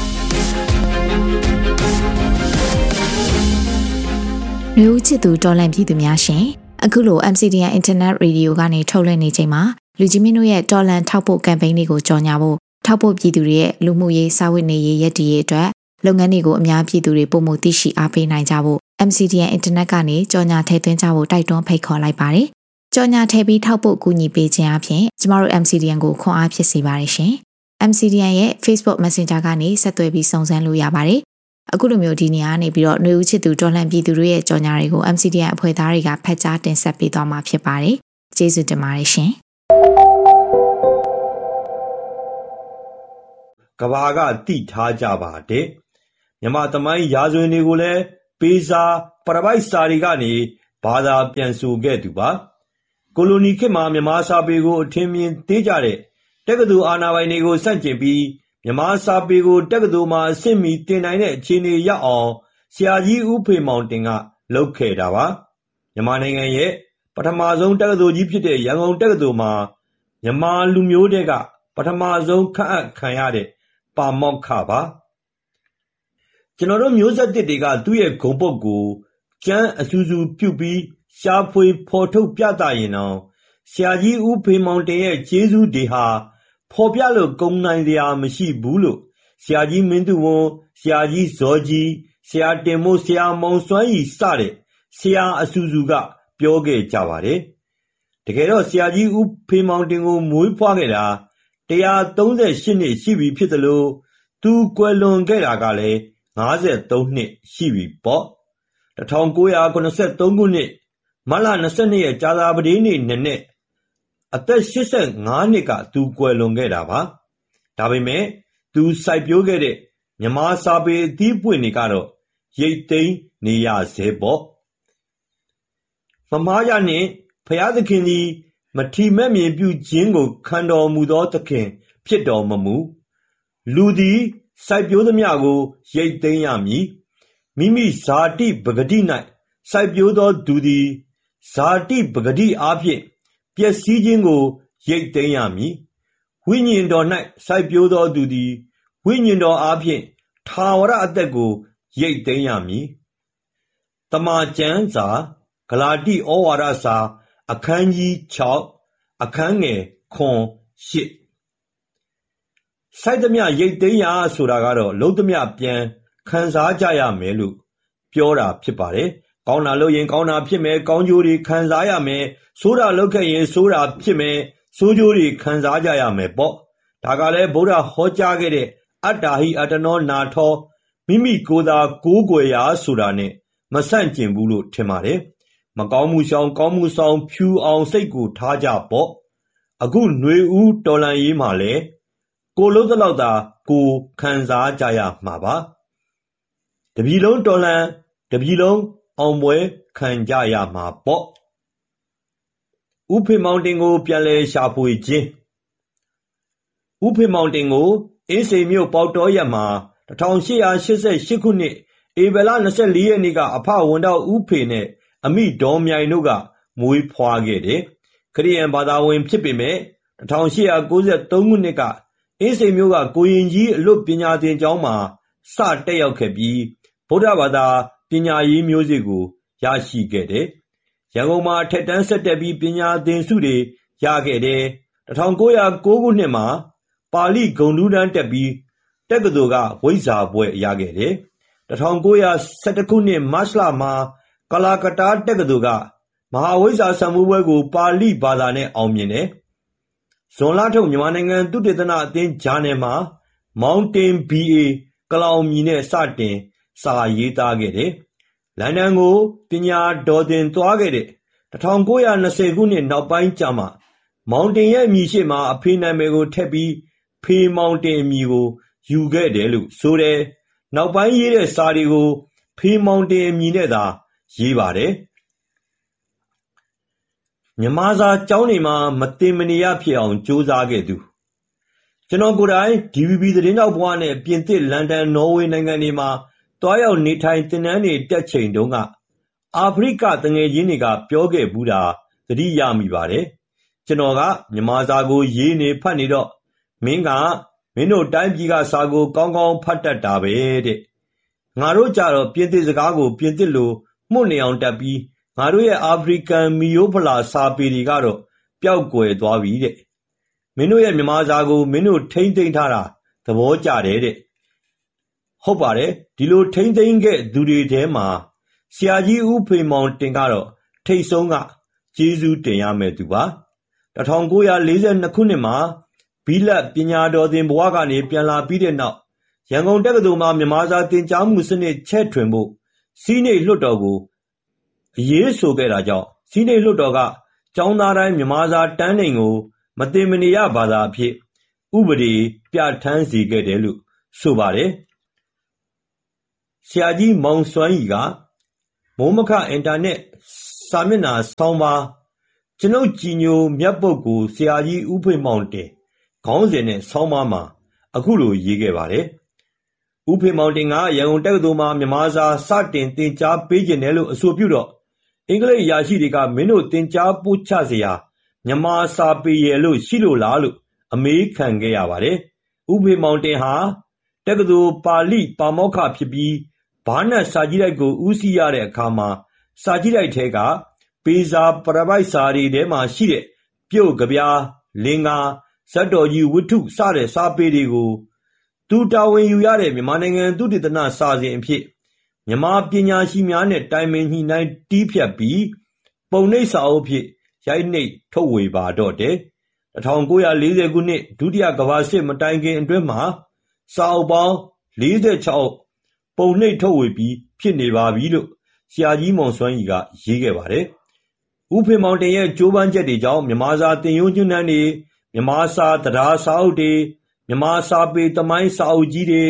မျိုးချစ်သူတော်လန့်ပြည်သူများရှင်အခုလို M C D N Internet Radio ကနေထုတ်လွှင့်နေချိန်မှာလူကြီးမင်းတို့ရဲ့တော်လန့်ထောက်ပို့ campaign တွေကိုကြော်ညာဖို့ထောက်ပို့ပြည်သူတွေရဲ့လူမှုရေးစာဝတ်နေရေးရည်တည်ရေးအတွက်လုပ်ငန်းတွေကိုအများပြည်သူတွေပုံမှုသိရှိအားပေးနိုင်ကြဖို့ M C D N Internet ကနေကြော်ညာထည့်သွင်းကြဖို့တိုက်တွန်းဖိတ်ခေါ်လိုက်ပါတယ်ကြော်ညာထည့်ပြီးထောက်ပို့ကူညီပေးခြင်းအပြင်ကျမတို့ M C D N ကိုခွန်အားဖြစ်စေပါတယ်ရှင် M C D N ရဲ့ Facebook Messenger ကနေဆက်သွယ်ပြီးစုံစမ်းလို့ရပါတယ်အခုလိုမျိုးဒီနေရာကနေပြီးတော့ຫນွေဦးချစ်သူတော်လှန်ပြည်သူတွေရဲ့ကြော်ညာတွေကို M C D N အဖွဲ့သားတွေကဖတ်ကြားတင်ဆက်ပေးသွားမှာဖြစ်ပါတယ်ကျေးဇူးတင်ပါတယ်ရှင်ကဘာကတိထားကြပါတယ်မြန်မာသမိုင်းရာဇဝင်တွေကိုလည်းပေးစာပရပိုက်စာတွေကနေဘာသာပြန်ဆိုခဲ့သူပါကိုလိုနီခေတ်မှာမြန်မာစာပေကိုအထင်မြင်သေးကြတဲ့တက္ကသိုလ်အာဏာပိုင်တွေကိုစန့်ကျင်ပြီးမြန်မာစာပေကိုတက္ကသိုလ်မှာအဆင့်မီတင်နိုင်တဲ့အခြေအနေရောက်အောင်ဆရာကြီးဦးဖေမောင်တင်ကလုပ်ခဲ့တာပါမြန်မာနိုင်ငံရဲ့ပထမဆုံးတက္ကသိုလ်ကြီးဖြစ်တဲ့ရန်ကုန်တက္ကသိုလ်မှာမြန်မာလူမျိုးတွေကပထမဆုံးခန့်အပ်ခံရတဲ့ပါမောက္ခပါကျွန်တော်တို့မျိုးဆက်တွေကသူ့ရဲ့ဂုဏ်ပုဒ်ကိုကျမ်းအစူးစူးပြုပြီးရှားဖွေဖော်ထုတ်ပြသရင်တော့ဆရာကြီးဦးဖေမောင်တင်ရဲ့ကျေးဇူးတွေဟာဖော်ပြလို့ကုန်နိုင်စရာမရှိဘူးလို့ဆရာကြီးမင်းသူဝန်ဆရာကြီးဇော်ကြီးဆရာတင်မို့ဆရာမောင်စွမ်းရီစတဲ့ဆရာအစူစူကပြောခဲ့ကြပါတယ်တကယ်တော့ဆရာကြီးဦးဖေမောင်တင်ကိုမွေးဖွားခဲ့တာ၁၃၈နှစ်ရှိပြီဖြစ်တယ်လို့သူကွယ်လွန်ခဲ့တာကလည်း၅၃နှစ်ရှိပြီပေါ့၁၉၇၃ခုနှစ်မတ်လ၂၂ရက်ကြာသပတေးနေ့နေ့နဲ့အသက်၈၅နှစ်ကသူကွယ်လွန်ခဲ့တာပါဒါပေမဲ့သူစိုက်ပျိုးခဲ့တဲ့မြန်မာစာပေအသီးပွင့်တွေကတော့ရိတ်သိမ်းနေရဆဲပေါ့မမားရနှင့်ဖျားသခင်သည်မထီမဲ့မြင်ပြုခြင်းကိုခံတော်မူသောသခင်ဖြစ်တော်မမူလူသည်စိုက်ပျိုးသမျှကိုရိတ်သိမ်းရမည်မိမိဇာတိပဂတိ၌စိုက်ပျိုးသောသူသည်ဇာတိပဂတိအားဖြင့်ပျက်စီးခြင်းကိုရိတ်သိမ်းရမည်ဝိညာဉ်တော်၌စိုက်ပျိုးသောသူသည်ဝိညာဉ်တော်အားဖြင့်ထာဝရအသက်ကိုရိတ်သိမ်းရမည်တမန်ကျမ်းစာဂလာတိဩဝါဒစာအခန်းကြီး၆အခန်းငယ်ခွန်၈စိုက်သမျှရိတ်သိမ်းရဆိုတာကတော့လုံးသမျှပြန်ခံစားကြရမယ်လို့ပြောတာဖြစ်ပါတယ်ကောင်းတာလုပ်ရင်ကောင်းတာဖြစ်မယ်ကောင်းကျိုးတွေခံစားရမယ်ဆိုးတာလုပ်ခဲ့ရင်ဆိုးတာဖြစ်မယ်ဆိုးကျိုးတွေခံစားကြရမယ်ပေါ့ဒါကလည်းဗုဒ္ဓဟောကြားခဲ့တဲ့အတ္တာဟိအတ္တနောနာထောမိမိကိုယ်သာကိုးကွယ်ရာဆိုတာနဲ့မဆန့်ကျင်ဘူးလို့ထင်ပါတယ်မကောင်းမှုရှောင်ကောင်းမှုဆောင်ဖြူအောင်စိတ်ကိုထားကြပေါ့အခုຫນွေဦးတော်လန်ရေးမှာလဲကိုလုံးတလောက်သာကိုခံစားကြရမှာပါတပြည်လုံးတော်လန်တပြည်လုံးအောင်ပွဲခံကြရမှာပေါ့ဥဖေမောင်တင်ကိုပြန်လဲရှာဖွေခြင်းဥဖေမောင်တင်ကိုအင်းစိန်မြို့ပေါတော်ရက်မှာတစ်ထောင်ရှစ်ရာရှစ်ဆယ့်ရှစ်ခုနှစ်ဧပြီလ၂၄ရက်နေ့ကအဖဝန်တော်ဥဖေနဲ့အမိဒေါ်မြိုင်တို့ကမွေးဖွားခဲ့တယ်ခရစ်ယာန်ဘာသာဝင်ဖြစ်ပေမဲ့တစ်ထောင်ရှစ်ရာကိုးဆယ်သုံးခုနှစ်ကအင်းစိန်မြို့ကကိုရင်ကြီးအလွတ်ပညာသင်ကျောင်းမှာစတက်ရောက်ခဲ့ပြီးဗုဒ္ဓဘာသာပညာရေးမျိုးစေ့ကိုရရှိခဲ့တယ်ရန်ကုန်မှာထက်တန်းဆက်တက်ပြီးပညာသင်ဆုတွေရခဲ့တယ်တစ်ထောင်ကိုးရာကိုးခုနှစ်မှာပါဠိဂုဏ်ထူးတန်းတက်ပြီးတက္ကသိုလ်ကဝိဇ္ဇာဘွဲ့ရခဲ့တယ်တစ်ထောင်ကိုးရာဆယ့်တစ်ခုနှစ်မတ်လမှာကလာကတာတက္ကသိုလ်ကမဟာဝိဇ္ဇာဆံမှုပွဲကိုပါဠိဘာသာနဲ့အောင်မြင်တယ်ဇွန်လထုတ်မြန်မာနိုင်ငံသုတေသနအသင်းဂျာနယ်မှာ Mountain ဘီ အေ ကလောင်မီနဲ့စတင်စာရေးသားခဲ့တယ်လန်ဒန်ကိုပညာတော်သင်သွားခဲ့တဲ့တစ်ထောင်ကိုးရာ၂၀ခုနှစ်နောက်ပိုင်းကျမှမောင်တင်ရဲ့အမည်ရှိမှာအဖေနာမည်ကိုထက်ပြီးဖေမောင်တင်အမည်ကိုယူခဲ့တယ်လို့ဆိုတယ်နောက်ပိုင်းရေးတဲ့စာတွေကိုဖေမောင်တင်အမည်နဲ့သာရေးပါတယ်မြန်မာစာကျောင်းတွေမှာမတင်မနေရဖြစ်အောင်ကြိုးစားခဲ့သူကျွန်တော်ကိုယ်တိုင် ဒီ ဗီ ဘီ သတင်းတောက်ဘွားနဲ့ပြင်သစ်လန်ဒန်နော်ဝေနိုင်ငံတွေမှာတွားရောက်နေထိုင်သင်တန်းတွေတက်ချိန်တုန်းကအာဖရိကတငယ်ချင်းတွေကပြောခဲ့ဘူးတာသတိရမိပါတယ်ကျွန်တော်ကမြန်မာစာကိုရေးနေဖတ်နေတော့မင်းကမင်းတို့တိုင်းပြည်ကစာကိုကောင်းကောင်းဖတ်တတ်တာပဲတဲ့ငါတို့ကြတော့ပြင်သစ်စကားကိုပြင်သစ်လိုမှုတ်နေအောင်တက်ပြီးငါတို့ရဲ့အာဖရိကန်မီယိုဖလာစာပေတွေကတော့ပျောက်ကွယ်သွားပြီတဲ့မင်းတို့ရဲ့မြန်မာစာကိုမင်းတို့ထိမ့်သိမ်းထားတာသဘောကျတယ်တဲ့ဟုတ်ပါတယ်ဒီလိုထိမ့်သိမ်းခဲ့သူတွေထဲမှာဆရာကြီးဦးဖေမောင်တင်ကတော့ထိတ်ဆုံးကကျေးဇူးတင်ရမယ်သူပါတစ်ထောင်ကိုးရာ၄၂ခုနှစ်မှာဘီလက်ပညာတော်သင်ဘဝကနေပြန်လာပြီးတဲ့နောက်ရန်ကုန်တက္ကသိုလ်မှာမြန်မာစာသင်ကြားမှုစနစ်ချဲ့ထွင်ဖို့စီးနိတ်လွှတ်တော်ကိုအရေးဆိုခဲ့တာကြောင့်စီးနိတ်လွှတ်တော်ကကျောင်းသားတိုင်းမြန်မာစာတန်းချိန်ကိုမတင်မနေရဘာသာအဖြစ်ဥပဒေပြဋ္ဌာန်းစေခဲ့တယ်လို့ဆိုပါတယ်ဆရာကြီးမောင်စွမ်းရီကမိုးမခအင်တာနက်စာမျက်နှာဆောင်းပါကျွန်ုပ်ကြည်ညိုမြတ်ပုဂ္ဂိုလ်ဆရာကြီးဦးဖေမောင်တင်ခေါင်းစဉ်နဲ့ဆောင်းပါမှာအခုလိုရေးခဲ့ပါတယ်ဦးဖေမောင်တင်ကရန်ကုန်တက္ကသိုလ်မှာမြန်မာစာစတင်သင်ကြားပေးခြင်းတယ်လို့အဆိုပြုတော့အင်္ဂလိပ်ရာရှိတွေကမင်းတို့သင်ကြားပို့ချเสียမြန်မာစာပေရလို့ရှိလို့လားလို့အမေးခံခဲ့ရပါတယ်ဦးဖေမောင်တင်ဟာတက္ကသိုလ်ပါဠိပါမောက္ခဖြစ်ပြီးဘာနတ်စာကြီးတိုက်ကိုဦးစီးရတဲ့အခါမှာစာကြီးတိုက်ထဲကပေစာပရပိုက်စာတွေထဲမှာရှိတဲ့ပြုတ်ကဗျာလင်္ကာဇတ်တော်ကြီးဝတ္ထုစတဲ့စာပေတွေကိုသူတာဝန်ယူရတဲ့မြန်မာနိုင်ငံသုတေသနစာစဉ်အဖြစ်မြန်မာပညာရှိများနဲ့တိုင်ပင်ညှိနှိုင်းတီးဖြတ်ပြီးပုံနှိပ်စာအုပ်ဖြစ်ရိုက်နှိပ်ထုတ်ဝေပါတော့တယ်တစ်ထောင်ကိုးရာ၄၀ခုနှစ်ဒုတိယကမ္ဘာစစ်မတိုင်ခင်အတွင်းမှာစာအုပ်ပေါင်း၄၆အုပ်ပုံနှိပ်ထုတ်ဝေပြီးဖြစ်နေပါပြီလို့ဆရာကြီးမောင်စွမ်းရီကရေးခဲ့ပါတယ်ဦးဖေမောင်တင်ရဲ့ကြိုးပမ်းချက်တွေကြောင့်မြန်မာစာသင်ရိုးညွှန်းတမ်းတွေမြန်မာစာတရားစာအုပ်တွေမြန်မာစာပေသမိုင်းစာအုပ်ကြီးတွေ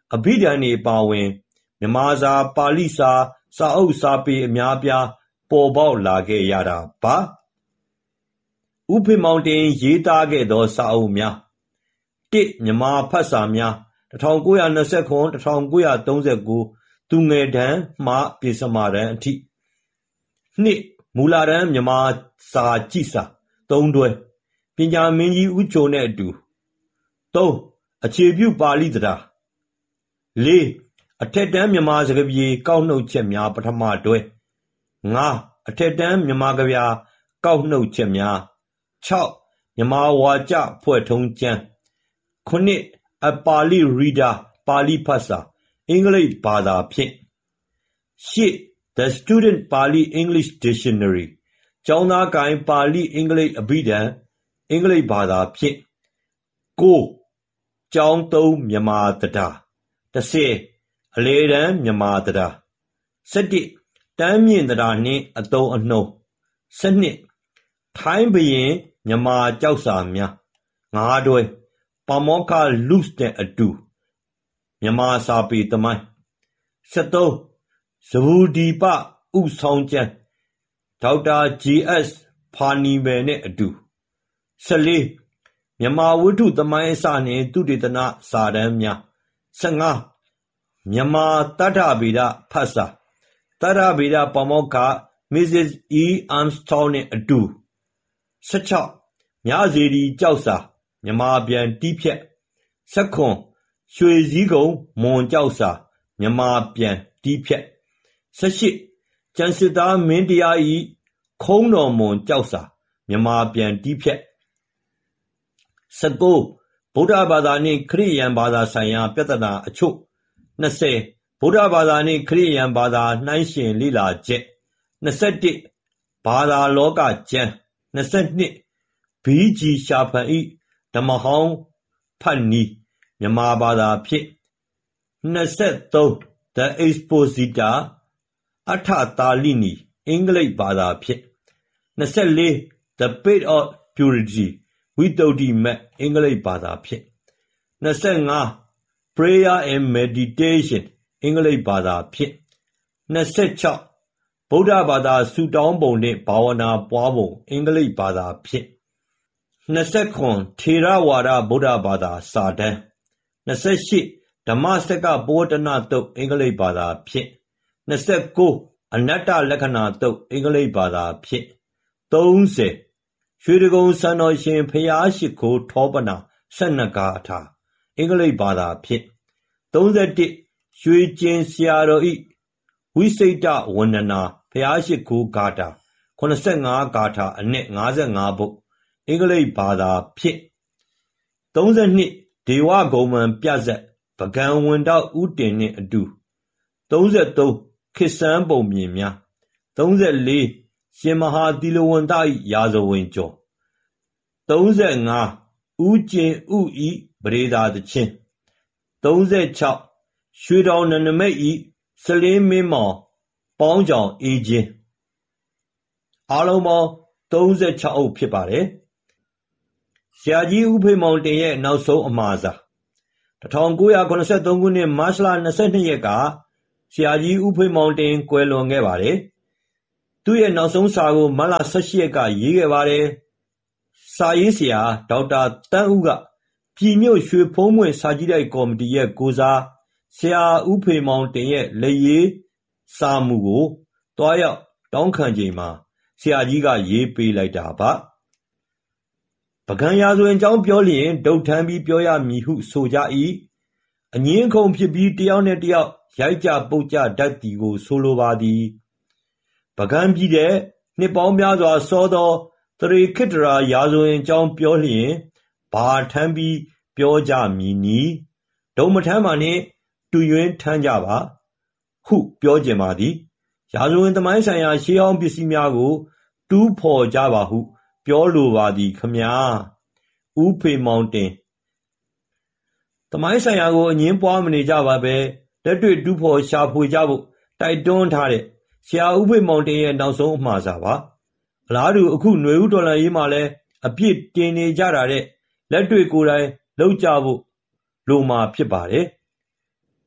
အဘိဓမ္မာတွေပါဝင်မြန်မာစာပါဠိစာစာအုပ်စာပေအများပြားပေါ်ပေါက်လာခဲ့ရတာပါဥဖေမောင်တင်ရေးသားခဲ့သောစာအုပ်များတစ်မြန်မာဖတ်စာများတစ်ထောင်ကိုးရာနှစ်ဆယ်ခုတစ်ထောင်ကိုးရာသုံးဆယ်ကိုသူငယ်တန်းမှပြည့်စမာတန်းအထိနှစ်မူလာတန်းမြန်မာစာကြည့်စာသုံးတွဲပညာမင်းကြီးဦးချိုနဲ့အတူသုံးအခြေပြုပါဠိတရားလေးအထက်တန်းမြန်မာစကားပြေကောက်နှုတ်ချက်များပထမတွဲငါးအထက်တန်းမြန်မာကဗျာကောက်နှုတ်ချက်များခြောက်မြန်မာဝါကျဖွဲ့ထုံးကျမ်းခုနှစ်အပါဠိရီဒါပါဠိဖတ်စာအင်္ဂလိပ်ဘာသာဖြင့်ရှစ် The Student Pali English Dictionary ကျောင်းသားကိုင်ပါဠိအင်္ဂလိပ်အဘိဓမ္မာအင်္ဂလိပ်ဘာသာဖြင့်ကိုကျောင်းသုံးမြန်မာတရားတစ်ဆယ်အလေတန်းမြန်မာတရားဆယ့်တစ်တန်းမြင့်တရားနှင့်အသုံးအနှုန်းဆယ့်နှစ်ထိုင်းဘရင်မြန်မာကျောက်စာများငါးတွဲပါမောက္ခလုစ်နဲ့အတူမြန်မာစာပေသမိုင်းဆယ့်သုံးဇဘူဒီပဥဆောင်ကျမ်းဒေါက်တာဂျီအက်စ်ဖာနီမယ်နဲ့အတူဆယ့်လေးမြန်မာဝတ္ထုသမိုင်းအစနှင့်သုတေသနစာတမ်းများဆယ့်ငါးမြန်မာတတ္ထဗေဒဖတ်စာတတ္ထဗေဒပါမောက္ခမစ္စစ်အီအာမ်စတောင်းနဲ့အတူဆယ့်ခြောက်မြစေတီကျောက်စာမြန်မာပြန်တီးဖြတ်ဆယ့်ခုရွှေစည်းကုံမွန်ကျောက်စာမြန်မာပြန်တီးဖြတ်ဆယ့်ရှစ်ကျန်စစ်သားမင်းတရားဤခုံးတော်မွန်ကျောက်စာမြန်မာပြန်တီးဖြတ်ဆယ့်ကိုဗုဒ္ဓဘာသာနှင့်ခရစ်ယာန်ဘာသာဆိုင်ရာပြဿနာအချို့နှစ်ဆယ်ဗုဒ္ဓဘာသာနှင့်ခရစ်ယာန်ဘာသာနှိုင်းယှဉ်လေ့လာချက်နှစ်ဆယ့်တစ်ဘာသာလောကကျမ်းနှစ်ဆယ့်နှစ်ဘီဂျီရှာဖန်ဤဓမ္မဟောင်းဖတ်နီးမြန်မာဘာသာဖြင့်နှစ်ဆယ့်သုံး The Expositor အထတာလိနီအင်္ဂလိပ်ဘာသာဖြင့်နှစ်ဆယ့်လေး The Page of Purity ဝိသုဒ္ဓိမတ်အင်္ဂလိပ်ဘာသာဖြင့်နှစ်ဆယ့်ငါး Prayer and Meditation အင်္ဂလိပ်ဘာသာဖြင့်နှစ်ဆယ့်ခြောက်ဗုဒ္ဓဘာသာဆုတောင်းပုံနှင့်ဘာဝနာပွားပုံအင်္ဂလိပ်ဘာသာဖြင့်နှစ်ဆယ့်ခုထေရဝါဒဗုဒ္ဓဘာသာစာတမ်းနှစ်ဆယ့်ရှစ်ဓမ္မစက္ကပဝတ္တနတုတ်အင်္ဂလိပ်ဘာသာဖြင့်နှစ်ဆယ့်ကိုအနတ္တလက္ခဏာတုတ်အင်္ဂလိပ်ဘာသာဖြင့်သုံးဆယ်ရွှေတကုံစံတော်ရှင်ဖျားရှိခိုးထောပနာဆယ့်နှစ်ကားအထာအင်္ဂလိပ်ဘာသာဖြင့်သုံးဆယ့်တစ်ရွှေကျင်ဆရာတော်ဤဝိစိတဝန္ဒနာဖျားရှိခိုးဂါထာခုနှစ်ဆယ့်ငါးဂါထာအနက်ငါးဆယ့်ငါးပုဒ်အင်္ဂလိပ်ဘာသာဖြင့်သုံးဆယ့်နှစ်ဒေဝဂုံမံပြဇက်ပကံဝင်တောက်ဥတင်နှင့်အတူသုံးဆယ့်သုံးခေတ်ဆန်းပုံပြင်များသုံးဆယ့်လေးရှင်မဟာသီလဝန္တ၏ရာဇဝင်ကျော်သုံးဆယ့်ငါးဦးကျင်ဥဤပရိသာသချင်းသုံးဆယ့်ခြောက်ရွှေတောင်နန္ဒမိတ်ဤစလင်းမင်းမောင်ပေါင်းကြောင်အေးချင်းအားလုံးပေါင်းသုံးဆယ့်ခြောက်အုပ်ဖြစ်ပါတယ်ဆရာကြီးဦးဖေမောင်တင်ရဲ့နောက်ဆုံးအမှာစာတစ်ထောင်ကိုးရာခုနှစ်ဆယ့်သုံးခုနှစ်မတ်လ၂၂ရက်ကဆရာကြီးဦးဖေမောင်တင်ကွယ်လွန်ခဲ့ပါတယ်သူ့ရဲ့နောက်ဆုံးစာကိုမတ်လ၁၈ရက်ကရေးခဲ့ပါတယ်စာရေးဆရာဒေါက်တာတန်းဦးကပြည်မြို့ရွှေဖုံးမွင့်စာကြည့်တိုက်ကော်မတီရဲ့ကိုစားဆရာဦးဖေမောင်တင်ရဲ့လက်ရေးစာမူကိုတွားရောက်တောင်းခံချိန်မှာဆရာကြီးကရေးပေးလိုက်တာပါပကံရာဇဝင်အကြောင်းပြောလျင်ဒုတ်ထမ်းပြီးပြောရမည်ဟုဆိုကြ၏အငင်းခုန်ဖြစ်ပြီးတယောက်နဲ့တယောက်ရိုက်ကြပုတ်ကြတတ်သည်ကိုဆိုလိုပါသည်ပကံပြီးတဲ့နှစ်ပေါင်းများစွာစောသောတရေခိတ္တရာရာဇဝင်အကြောင်းပြောလျင်ဘာထမ်းပြီးပြောကြမည်နီဒုံမထမ်းပါနှင့်တူယွင်းထမ်းကြပါဟုပြောကြပါသည်ရာဇဝင်သမိုင်းဆိုင်ရာရှေးဟောင်းပစ္စည်းများကိုတူးဖော်ကြပါဟုပြောလိုပါသည်ခမညာဦးဖေမောင်တင်သမိုင်းဆိုင်ရာကိုအငင်းပွားမနေကြပါပဲလက်တွေ့တူးဖော်ရှာဖွေကြဖို့တိုက်တွန်းထားတဲ့ဆရာဦးဖေမောင်တင်ရဲ့နောက်ဆုံးအမှာစာပါအလားတူအခုຫນွေဦးတော်လှန်ရေးမှာလည်းအပြစ်တင်နေကြတာတဲ့လက်တွေ့ကိုယ်တိုင်လုပ်ကြဖို့လိုမှာဖြစ်ပါတယ်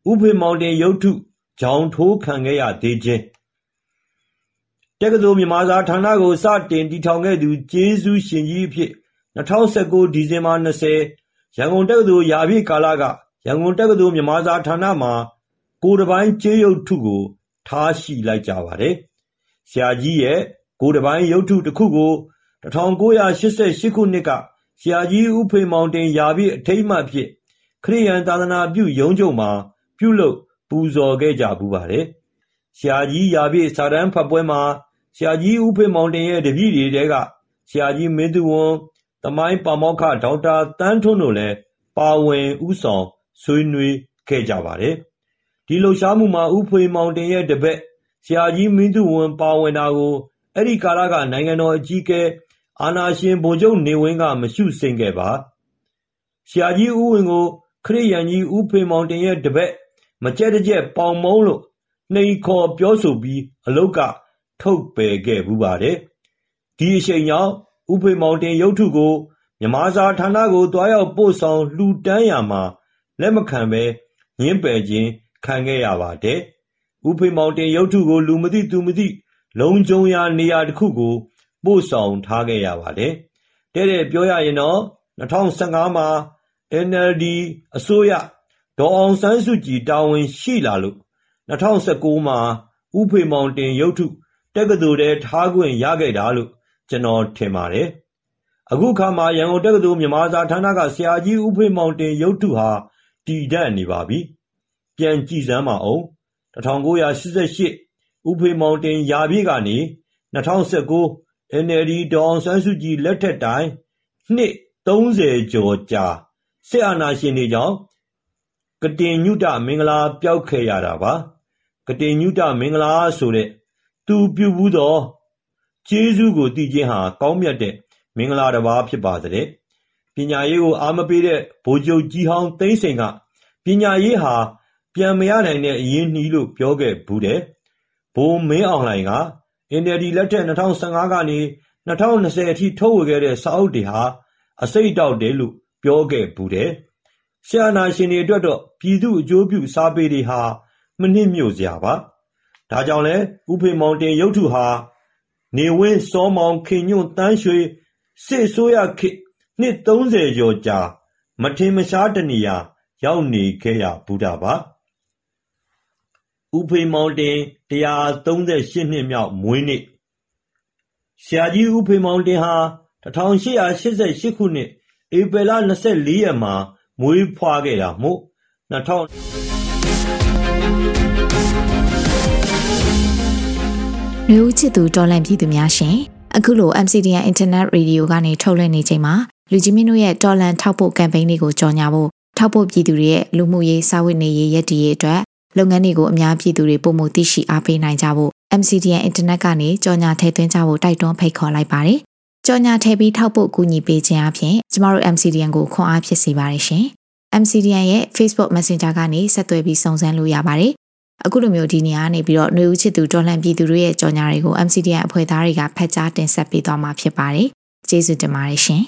ဥဖေမောင်တင်ရုပ်ထုဂျောင်ထိုးခံခဲ့ရသေးခြင်းတက္ကသိုလ်မြန်မာစာဌာနကိုစတင်တည်ထောင်ခဲ့သူကျေးဇူးရှင်ကြီးအဖြစ်၂၀၁၉ဒီဇင်ဘာ၂၀ရန်ကုန်တက္ကသိုလ်ရာပြည့်ကာလကရန်ကုန်တက္ကသိုလ်မြန်မာစာဌာနမှာကိုယ်တစ်ပိုင်းကြေးရုပ်ထုကိုထားရှိလိုက်ကြပါတယ်။ဆရာကြီးရဲ့ကိုယ်တစ်ပိုင်းရုပ်ထုတစ်ခုကို၁၉၈၈ခုနှစ်ကဆရာကြီးဦးဖေမောင်တင်ရာပြည့်အထိမ်းအမှတ်ဖြင့်ခရစ်ယာန်သာသနာပြုရုံးချုပ်မှာပြုလုပ်ပူဇော်ခဲ့ကြပူပါတယ်။ဆရာကြီးရာပြည့်စာတမ်းဖတ်ပွဲမှာဆရာကြီးဦးဖေမောင်တင်ရဲ့တပည့်တွေထဲကဆရာကြီးမင်းသူဝံသမိုင်းပါမောက္ခဒေါက်တာတန်းထွန်းတို့လည်းပါဝင်ဦးဆောင်ဆွေးနွေးခဲ့ကြပါတယ်။ဒီလှုပ်ရှားမှုမှာဦးဖေမောင်တင်ရဲ့တပည့်ဆရာကြီးမင်းသူဝံပါဝင်တာကိုအဲ့ဒီကာလကနိုင်ငံတော်အကြီးအကဲအာဏာရှင်ဗိုလ်ချုပ်နေဝင်းကမရှုစိမ့်ခဲ့ပါ။ဆရာကြီးဦးဝင်းကိုခရစ်ယာန်ကြီးဦးဖေမောင်တင်ရဲ့တပည့်မကြက်တကြက်ပေါင်မုံလို့နှိမ်ခေါ်ပြောဆိုပြီးအလုတ်ကထုတ်ပယ်ခဲ့ဘူးပါတယ်။ဒီအချိန်ကြောင့်ဦးဖေမောင်တင်ရုပ်ထုကိုမြန်မာစာဌာနကိုတွားရောက်ပို့ဆောင်လှူဒန်းရမှာလက်မခံပဲညှင်းပယ်ခြင်းခံခဲ့ရပါတယ်။ဦးဖေမောင်တင်ရုပ်ထုကိုလူမသိသူမသိလုံခြုံရာနေရာတစ်ခုကိုပို့ဆောင်ထားခဲ့ရပါတယ်။တဲ့တဲ့ပြောရရင်တော့၂၀၁၅မှာ အန်အယ်ဒီ အစိုးရဒေါ်အောင်ဆန်းစုကြည်တာဝန်ရှိလာလို့၂၀၁၉မှာဦးဖေမောင်တင်ရုပ်ထုတက္ကသိုလ်ထဲထားခွင့်ရခဲ့တာလို့ကျွန်တော်ထင်ပါတယ်။အခုခါမှာရန်ကုန်တက္ကသိုလ်မြန်မာစာဌာနကဆရာကြီးဦးဖေမောင်တင်ရုပ်ထုဟာတည်တတ်နေပါပြီ။ပြန်ကြည့်စမ်းပါအောင်၁၉၈၈ဦးဖေမောင်တင်ရာပြည့်ကနေ၂၀၁၉ အန်အယ်ဒီ ဒေါ်အောင်ဆန်းစုကြည်လက်ထက်တိုင်နှစ်သုံးဆယ်ကျော်ကြာစစ်အာဏာရှင်တွေကြောင့်ကတင်ညုတမင်္ဂလာပျောက်ခဲ့ရတာပါ။ကတင်ညုတမင်္ဂလာဆိုတဲ့သူပြုဘူးသောကျေးဇူးကိုသိခြင်းဟာကောင်းမြတ်တဲ့မင်္ဂလာတစ်ပါးဖြစ်ပါတဲ့။ပညာရေးကိုအားမပေးတဲ့ဗိုလ်ချုပ်ကြီးဟောင်းသိန်းစိန်ကပညာရေးဟာပြန်မရနိုင်တဲ့အရင်းနှီးလို့ပြောခဲ့ဘူးတဲ့။ဘိုးမင်းအောင်လှိုင်ကအန်အယ်ဒီလက်ထက်၂၀၁၅ကနေ၂၀၂၀အထိထုတ်ဝေခဲ့တဲ့စာအုပ်တွေဟာအစိတ်အတောက်တယ်လို့ပြောခဲ့ဘူးတဲ့။ဆရာနာရှင်တွေအတွက်တော့ပြည်သူအကျိုးပြုစာပေတွေဟာမနှိမ့်ညွတ်စရာပါ။ဒါကြောင့်လဲဦးဖေမောင်တင်ရုပ်ထုဟာနေဝင်းစောမောင်ခင်ညွန့်တန်းရွှေစစ်ဆိုးရခေတ်နှစ်သုံးဆယ်ကျော်ကြာမထင်မရှားတနေရာရောက်နေခဲ့ရဘူးတာပါ။ဦးဖေမောင်တင်၁၃၈နှစ်မြောက်မွေးနေ့ဆရာကြီးဦးဖေမောင်တင်ဟာ၁၈၈၈ခုနှစ်ဧပြီလ၂၄ရက်မှာမွေးဖွားခဲ့တာမို့၂၀၀၀မျိုးချစ်သူတော်လန့်ပြည်သူများရှင်အခုလို အမ် စီ ဒီ အန် Internet Radio ကနေထုတ်လွှင့်နေချိန်မှာလူကြီးမင်းတို့ရဲ့တော်လန့်ထောက်ပို့ campaign တွေကိုကြော်ညာဖို့ထောက်ပို့ပြည်သူတွေရဲ့လူမှုရေးစာဝတ်နေရေးရည်တည်ရေးအတွက်လုပ်ငန်းတွေကိုအများပြည်သူတွေပုံမှုသိရှိအားပေးနိုင်ကြဖို့ အမ် စီ ဒီ အန် Internet ကနေကြော်ညာထည့်သွင်းကြဖို့တိုက်တွန်းဖိတ်ခေါ်လိုက်ပါတယ်ကြော်ညာထည့်ပြီးထောက်ပို့ကူညီပေးခြင်းအပြင်ကျမတို့ အမ် စီ ဒီ အန် ကိုခွန်အားဖြစ်စေပါတယ်ရှင် အမ် စီ ဒီ အန် ရဲ့ Facebook Messenger ကနေဆက်သွယ်ပြီးစုံစမ်းလို့ရပါတယ်အခုလိုမျိုးဒီနေရာကနေပြီးတော့ຫນွေဦးချစ်သူတော်လှန်ပြည်သူတွေရဲ့ကြော်ညာတွေကို အမ် စီ ဒီ အန် အဖွဲ့သားတွေကဖတ်ကြားတင်ဆက်ပေးသွားမှာဖြစ်ပါတယ်ကျေးဇူးတင်ပါတယ်ရှင်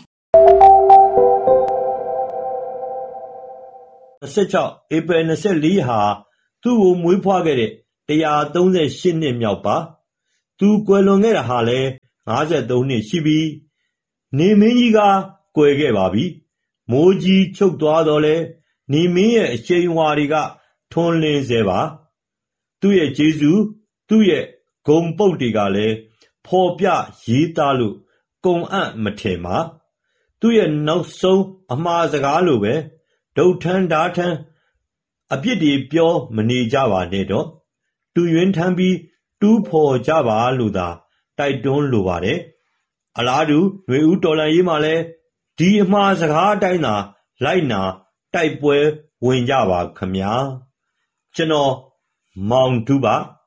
၂၆ဧပြီ၂၄ဟာသူ့ကိုမွေးဖွားခဲ့တဲ့၁၃၈နှစ်မြောက်ပါသူကွယ်လွန်ခဲ့တာဟာလည်း၅၃နှစ်ရှိပြီနေမင်းကြီးကကွယ်ခဲ့ပါပြီမိုးကြီးချုပ်သွားတော့လဲနေမင်းရဲ့အရှိန်အဝါတွေကထွန်းလင်းစေပါသူ့ရဲ့ကျေးဇူးသူ့ရဲ့ဂုဏ်ပုတ်တွေကလည်းဖော်ပြရေးသားလို့ကုံအံ့မထင်ပါသူ့ရဲ့နောက်ဆုံးအမှားစကားလိုပဲဒုတ်ထန်းဓာထန်းအပြစ်တွေပြောမနေကြပါနဲ့တော့တူယွင်းထမ်းပြီးတူးဖော်ကြပါလို့သာတိုက်တွန်းလိုပါတယ်အလားတူຫນွေဦးတော်လှန်ရေးမှာလည်းဒီအမှားစကားအတိုင်းသာလိုက်နာတိုက်ပွဲဝင်ကြပါခမညာကျွန်တော်မောင်တူပါ